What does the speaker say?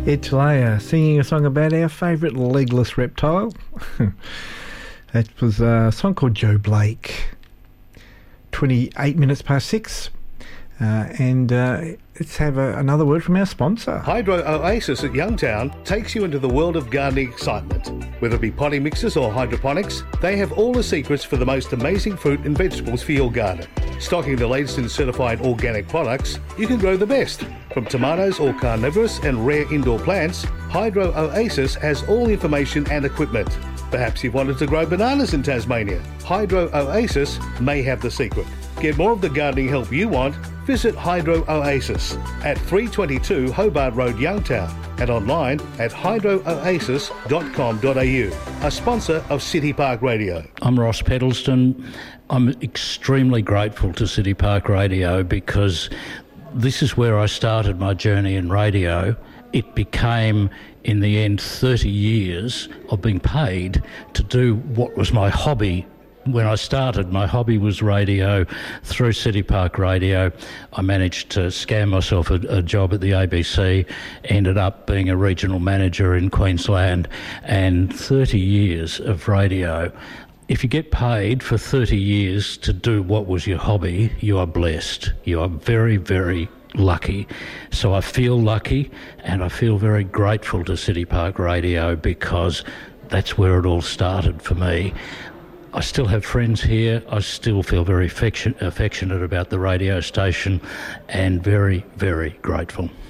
Ed Talaya singing a song about our favourite legless reptile. That was a song called Joe Blake. 28 minutes past 6. Let's have another word from our sponsor. Hydro Oasis at Youngtown takes you into the world of gardening excitement. Whether it be potting mixes or hydroponics, they have all the secrets for the most amazing fruit and vegetables for your garden. Stocking the latest in certified organic products, you can grow the best. From tomatoes or carnivorous and rare indoor plants, Hydro Oasis has all the information and equipment. Perhaps you've wanted to grow bananas in Tasmania. Hydro Oasis may have the secret. Get more of the gardening help you want, visit Hydro Oasis at 322 Hobart Road, Youngtown, and online at hydrooasis.com.au, a sponsor of City Park Radio. I'm Ross Peddleston. I'm extremely grateful to City Park Radio because this is where I started my journey in radio. It became, in the end, 30 years of being paid to do what was my hobby. When I started, my hobby was radio. Through City Park Radio, I managed to scam myself a job at the ABC, ended up being a regional manager in Queensland, and 30 years of radio. If you get paid for 30 years to do what was your hobby, you are blessed. You are very, very lucky. So I feel lucky, and I feel very grateful to City Park Radio because that's where it all started for me. I still have friends here. I still feel very affectionate about the radio station and very, very grateful.